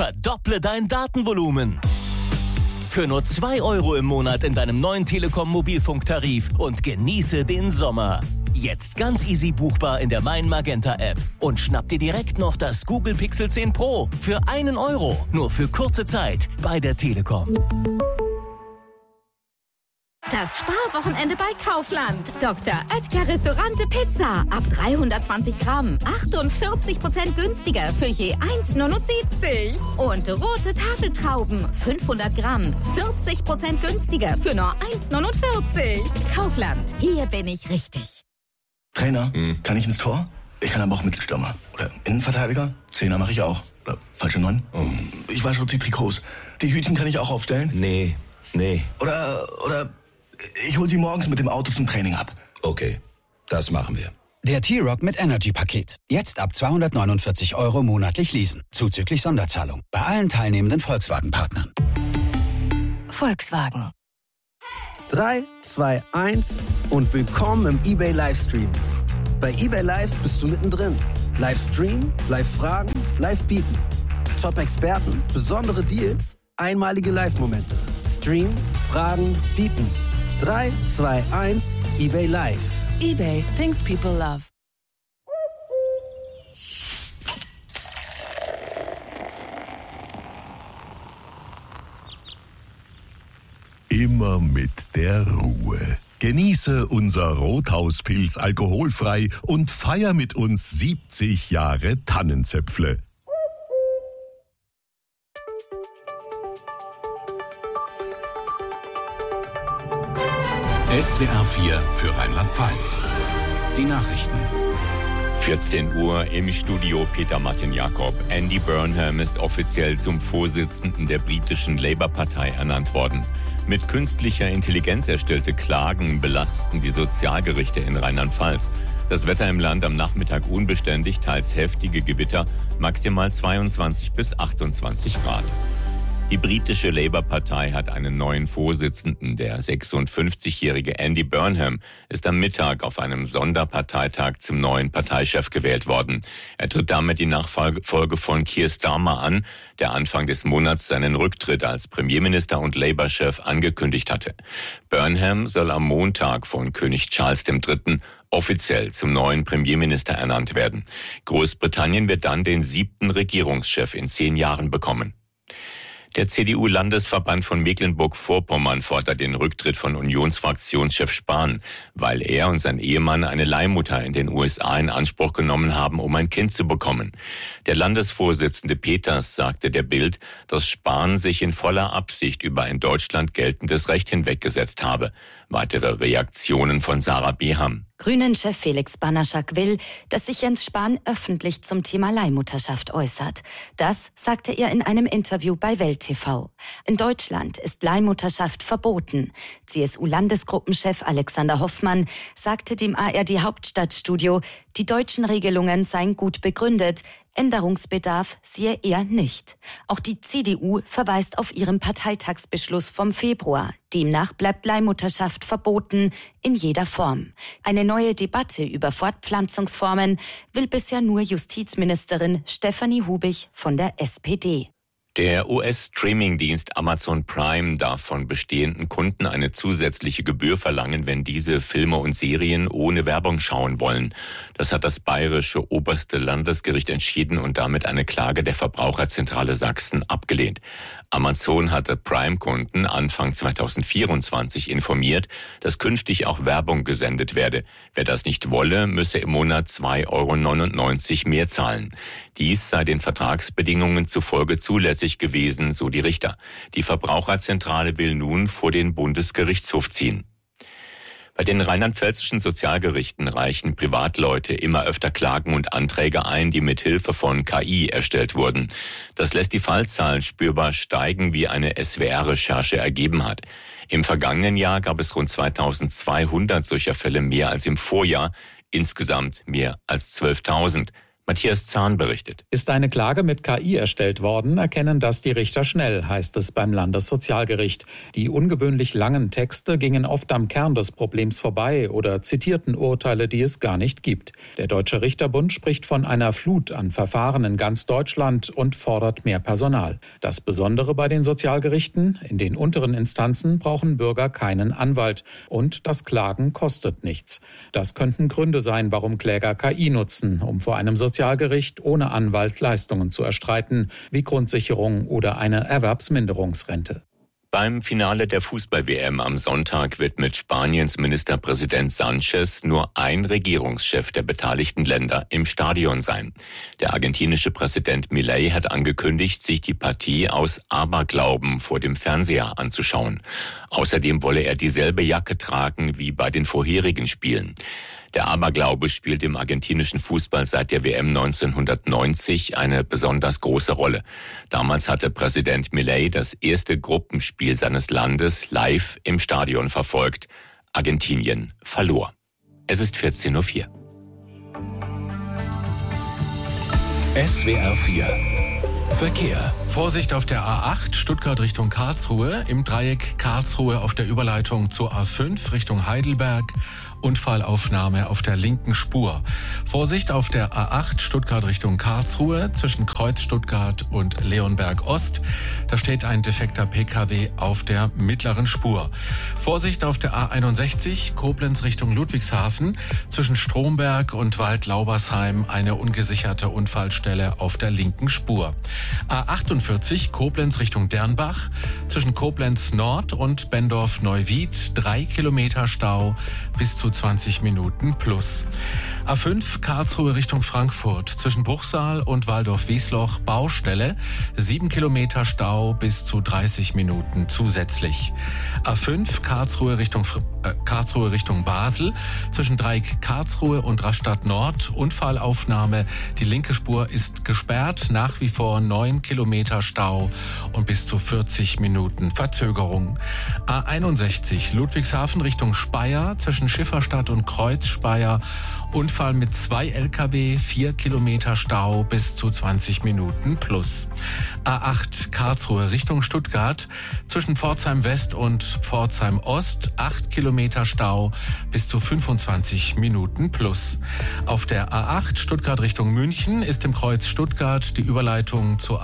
Verdopple dein Datenvolumen. Für nur 2 € im Monat in deinem neuen Telekom-Mobilfunktarif und genieße den Sommer. Jetzt ganz easy buchbar in der Mein Magenta App. Und schnapp dir direkt noch das Google Pixel 10 Pro für 1 €. Nur für kurze Zeit bei der Telekom. Das Sparwochenende bei Kaufland. Dr. Oetker Restaurante Pizza. Ab 320 Gramm. 48% günstiger für je 1,79. Und rote Tafeltrauben. 500 Gramm. 40% günstiger für nur 1,49. Kaufland. Hier bin ich richtig. Trainer, kann ich ins Tor? Ich kann aber auch Mittelstürmer. Oder Innenverteidiger? Zehner mache ich auch. Oder falsche 9? Ich wasche die Trikots. Die Hütchen kann ich auch aufstellen? Nee. Oder ich hol sie morgens mit dem Auto zum Training ab. Okay, das machen wir. Der T-Roc mit Energy-Paket. Jetzt ab 249 € monatlich leasen. Zuzüglich Sonderzahlung. Bei allen teilnehmenden Volkswagen-Partnern. Volkswagen. 3, 2, 1 und willkommen im eBay Livestream. Bei eBay Live bist du mittendrin. Livestream, Live-Fragen, Live-Bieten. Top-Experten, besondere Deals, einmalige Live-Momente. Stream, Fragen, Bieten. 3, 2, 1, eBay Live. eBay, things people love. Immer mit der Ruhe. Genieße unser Rothauspilz alkoholfrei und feier mit uns 70 Jahre Tannenzäpfle. SWR 4 für Rheinland-Pfalz. Die Nachrichten. 14 Uhr im Studio Peter Martin Jakob. Andy Burnham ist offiziell zum Vorsitzenden der britischen Labour-Partei ernannt worden. Mit künstlicher Intelligenz erstellte Klagen belasten die Sozialgerichte in Rheinland-Pfalz. Das Wetter im Land am Nachmittag unbeständig, teils heftige Gewitter, maximal 22 bis 28 Grad. Die britische Labour-Partei hat einen neuen Vorsitzenden. Der 56-jährige Andy Burnham ist am Mittag auf einem Sonderparteitag zum neuen Parteichef gewählt worden. Er tritt damit die Nachfolge von Keir Starmer an, der Anfang des Monats seinen Rücktritt als Premierminister und Labour-Chef angekündigt hatte. Burnham soll am Montag von König Charles III. Offiziell zum neuen Premierminister ernannt werden. Großbritannien wird dann den 7. Regierungschef in 10 Jahren bekommen. Der CDU-Landesverband von Mecklenburg-Vorpommern fordert den Rücktritt von Unionsfraktionschef Spahn, weil er und sein Ehemann eine Leihmutter in den USA in Anspruch genommen haben, um ein Kind zu bekommen. Der Landesvorsitzende Peters sagte der Bild, dass Spahn sich in voller Absicht über in Deutschland geltendes Recht hinweggesetzt habe. Weitere Reaktionen von Sarah Beham. Grünen-Chef Felix Banaschak will, dass sich Jens Spahn öffentlich zum Thema Leihmutterschaft äußert. Das sagte er in einem Interview bei Welt TV. In Deutschland ist Leihmutterschaft verboten. CSU-Landesgruppenchef Alexander Hoffmann sagte dem ARD-Hauptstadtstudio, die deutschen Regelungen seien gut begründet. Änderungsbedarf sehe er nicht. Auch die CDU verweist auf ihren Parteitagsbeschluss vom Februar. Demnach bleibt Leihmutterschaft verboten in jeder Form. Eine neue Debatte über Fortpflanzungsformen will bisher nur Justizministerin Stefanie Hubich von der SPD. Der US-Streaming-Dienst Amazon Prime darf von bestehenden Kunden eine zusätzliche Gebühr verlangen, wenn diese Filme und Serien ohne Werbung schauen wollen. Das hat das bayerische oberste Landesgericht entschieden und damit eine Klage der Verbraucherzentrale Sachsen abgelehnt. Amazon hatte Prime-Kunden Anfang 2024 informiert, dass künftig auch Werbung gesendet werde. Wer das nicht wolle, müsse im Monat 2,99 € mehr zahlen. Dies sei den Vertragsbedingungen zufolge zulässig gewesen, so die Richter. Die Verbraucherzentrale will nun vor den Bundesgerichtshof ziehen. Bei den rheinland-pfälzischen Sozialgerichten reichen Privatleute immer öfter Klagen und Anträge ein, die mit Hilfe von KI erstellt wurden. Das lässt die Fallzahlen spürbar steigen, wie eine SWR-Recherche ergeben hat. Im vergangenen Jahr gab es rund 2200 solcher Fälle mehr als im Vorjahr, insgesamt mehr als 12.000. Matthias Zahn berichtet. Ist eine Klage mit KI erstellt worden, erkennen das die Richter schnell, heißt es beim Landessozialgericht. Die ungewöhnlich langen Texte gingen oft am Kern des Problems vorbei oder zitierten Urteile, die es gar nicht gibt. Der Deutsche Richterbund spricht von einer Flut an Verfahren in ganz Deutschland und fordert mehr Personal. Das Besondere bei den Sozialgerichten: in den unteren Instanzen brauchen Bürger keinen Anwalt und das Klagen kostet nichts. Das könnten Gründe sein, warum Kläger KI nutzen, um vor einem Sozialgericht ohne Anwalt Leistungen zu erstreiten, wie Grundsicherung oder eine Erwerbsminderungsrente. Beim Finale der Fußball-WM am Sonntag wird mit Spaniens Ministerpräsident Sánchez nur ein Regierungschef der beteiligten Länder im Stadion sein. Der argentinische Präsident Milei hat angekündigt, sich die Partie aus Aberglauben vor dem Fernseher anzuschauen. Außerdem wolle er dieselbe Jacke tragen wie bei den vorherigen Spielen. Der Aberglaube spielt im argentinischen Fußball seit der WM 1990 eine besonders große Rolle. Damals hatte Präsident Milei das erste Gruppenspiel seines Landes live im Stadion verfolgt. Argentinien verlor. Es ist 14:04 Uhr. SWR 4 Verkehr. Vorsicht auf der A8 Stuttgart Richtung Karlsruhe, im Dreieck Karlsruhe auf der Überleitung zur A5 Richtung Heidelberg. Unfallaufnahme auf der linken Spur. Vorsicht auf der A8 Stuttgart Richtung Karlsruhe zwischen Kreuz Stuttgart und Leonberg Ost. Da steht ein defekter Pkw auf der mittleren Spur. Vorsicht auf der A61 Koblenz Richtung Ludwigshafen zwischen Stromberg und Waldlaubersheim, eine ungesicherte Unfallstelle auf der linken Spur. A48 Koblenz Richtung Dernbach zwischen Koblenz Nord und Bendorf-Neuwied 3 Kilometer Stau bis zu 20 Minuten plus. A5 Karlsruhe Richtung Frankfurt zwischen Bruchsal und Waldorf-Wiesloch Baustelle 7 Kilometer Stau bis zu 30 Minuten zusätzlich. A5 Karlsruhe Richtung Basel zwischen Dreieck Karlsruhe und Rastatt Nord Unfallaufnahme. Die linke Spur ist gesperrt, nach wie vor 9 Kilometer Stau und bis zu 40 Minuten Verzögerung. A61 Ludwigshafen Richtung Speyer zwischen Schifferstadt und Kreuz-Speyer. Unfall mit 2 Lkw, 4 Kilometer Stau bis zu 20 Minuten plus. A8 Karlsruhe Richtung Stuttgart zwischen Pforzheim West und Pforzheim Ost 8 Kilometer Stau bis zu 25 Minuten plus. Auf der A8 Stuttgart Richtung München ist im Kreuz Stuttgart die Überleitung zur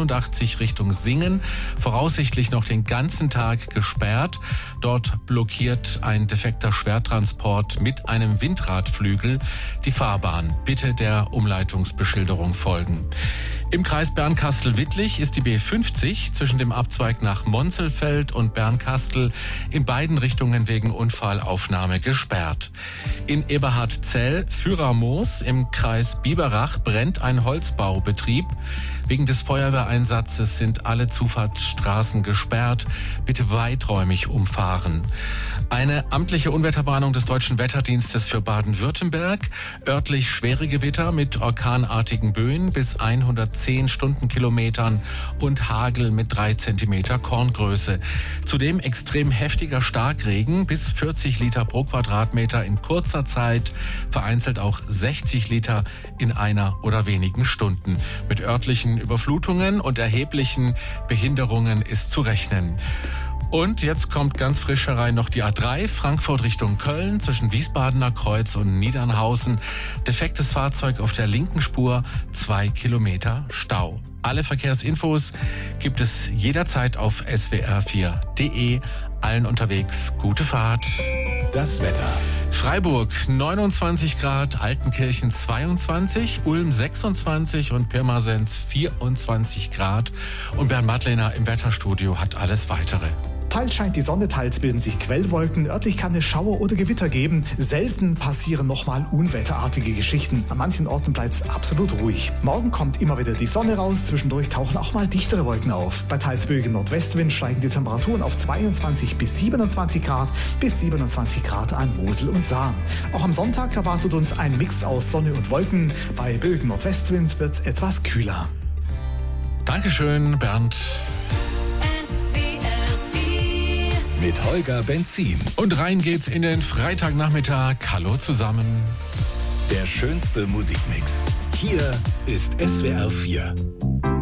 A81 Richtung Singen voraussichtlich noch den ganzen Tag gesperrt. Dort blockiert ein defekter Schwertransport mit einem Windradflügel die Fahrbahn. Bitte der Umleitungsbeschilderung folgen. Im Kreis Bernkastel-Wittlich ist die B50 zwischen dem Abzweig nach Monzelfeld und Bernkastel in beiden Richtungen wegen Unfallaufnahme gesperrt. In Eberhardzell, Führermoos im Kreis Biberach brennt ein Holzbaubetrieb. Wegen des Feuerwehreinsatzes sind alle Zufahrtsstraßen gesperrt. Bitte weiträumig umfahren. Eine amtliche Unwetterwarnung des Deutschen Wetterdienstes für Baden-Württemberg. Örtlich schwere Gewitter mit orkanartigen Böen bis 110 Stundenkilometern und Hagel mit 3 Zentimeter Korngröße. Zudem extrem heftiger Starkregen bis 40 Liter pro Quadratmeter in kurzer Zeit. Vereinzelt auch 60 Liter in einer oder wenigen Stunden. Mit örtlichen Überflutungen und erheblichen Behinderungen ist zu rechnen. Und jetzt kommt ganz frisch herein noch die A3 Frankfurt Richtung Köln zwischen Wiesbadener Kreuz und Niedernhausen. Defektes Fahrzeug auf der linken Spur, 2 Kilometer Stau. Alle Verkehrsinfos gibt es jederzeit auf swr4.de. Allen unterwegs gute Fahrt. Das Wetter. Freiburg 29 Grad, Altenkirchen 22, Ulm 26 und Pirmasens 24 Grad. Und Bernd Madlener im Wetterstudio hat alles Weitere. Teils scheint die Sonne, teils bilden sich Quellwolken. Örtlich kann es Schauer oder Gewitter geben. Selten passieren nochmal unwetterartige Geschichten. An manchen Orten bleibt es absolut ruhig. Morgen kommt immer wieder die Sonne raus. Zwischendurch tauchen auch mal dichtere Wolken auf. Bei teils böigem Nordwestwind steigen die Temperaturen auf 22 bis 27 Grad bis 27 Grad an Mosel und Saar. Auch am Sonntag erwartet uns ein Mix aus Sonne und Wolken. Bei böigem Nordwestwind wird es etwas kühler. Dankeschön, Bernd. Mit Holger Benzin. Und rein geht's in den Freitagnachmittag. Hallo zusammen. Der schönste Musikmix. Hier ist SWR 4.